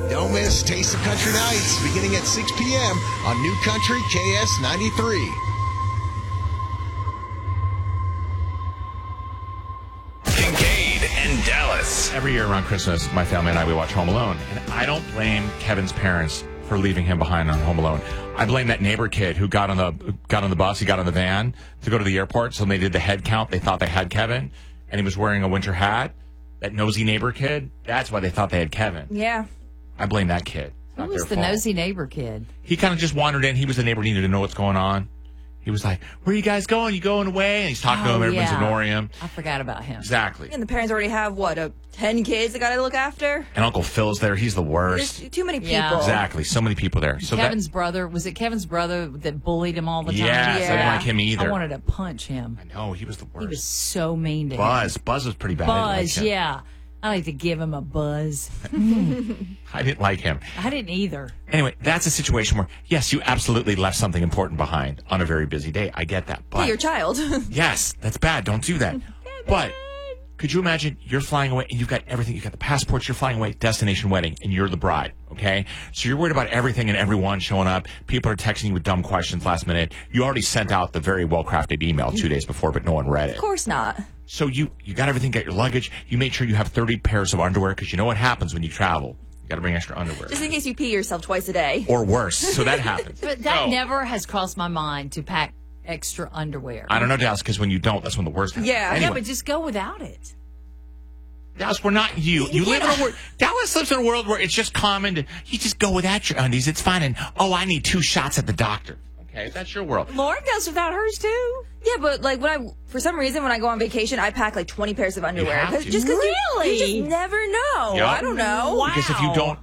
Don't miss Taste of Country Nights beginning at 6 p.m. on New Country KS 93. Kincaid and Dallas. Every year around Christmas, my family and I, we watch Home Alone. And I don't blame Kevin's parents for leaving him behind on Home Alone. I blame that neighbor kid who got on the bus, he got on the van to go to the airport. So when they did the head count, they thought they had Kevin, and he was wearing a winter hat. That nosy neighbor kid, that's why they thought they had Kevin. Yeah. I blame that kid. Who was the nosy neighbor kid? He kind of just wandered in. He was the neighbor, needed to know what's going on. He was like, "Where are you guys going? You going away?" And he's talking to him. Everyone's ignoring him. I forgot about him. Exactly. And the parents already have, 10 kids they got to look after? And Uncle Phil's there. He's the worst. There's too many people. Yeah. Exactly. So many people there. So Kevin's brother, was it Kevin's brother that bullied him all the time? Yes, I didn't like him either. I wanted to punch him. I know, he was the worst. He was so mean to him. Buzz was pretty bad. Buzz, yeah. I like to give him a buzz. I didn't like him. I didn't either. Anyway, that's a situation where, yes, you absolutely left something important behind on a very busy day. I get that. But Hey, your child. yes, that's bad. Don't do that. But could you imagine you're flying away and you've got everything. You've got the passports, you're flying away, destination wedding, and you're the bride, okay? So you're worried about everything and everyone showing up. People are texting you with dumb questions last minute. You already sent out the very well-crafted email 2 days before, but no one read it. Of course not. So you got everything, got your luggage. You made sure you have 30 pairs of underwear because you know what happens when you travel. You got to bring extra underwear. Just in case you pee yourself twice a day. Or worse. So that happens. But that never has crossed my mind to pack extra underwear. I don't know, Dallas, because when you don't, that's when the worst happens. Yeah. Anyway, Yeah, but just go without it. Dallas, we're not you. You live in a world. Dallas lives in a world where it's just common to you just go without your undies. It's fine. And I need 2 shots at the doctor. Okay, that's your world. Lauren goes without hers too. Yeah, but for some reason, when I go on vacation, I pack 20 pairs of underwear. have to. Just because Really? you just never know. Yep. I don't know. Wow. Because if you don't